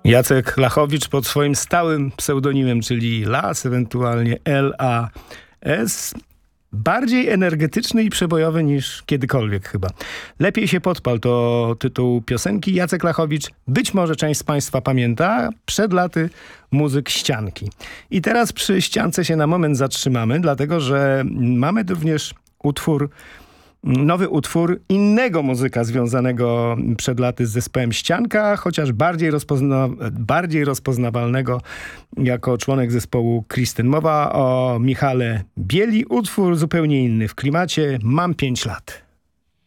Jacek Lachowicz pod swoim stałym pseudonimem, czyli Las, ewentualnie LAS. Bardziej energetyczny i przebojowy niż kiedykolwiek chyba. Lepiej się podpal to tytuł piosenki. Jacek Lachowicz, być może część z Państwa pamięta, przed laty muzyk ścianki. I teraz przy ściance się na moment zatrzymamy, dlatego że mamy również nowy utwór innego muzyka związanego przed laty z zespołem Ścianka, chociaż bardziej rozpoznawalnego jako członek zespołu Kristyn. Mowa o Michale Bieli. Utwór zupełnie inny w klimacie Mam 5 lat.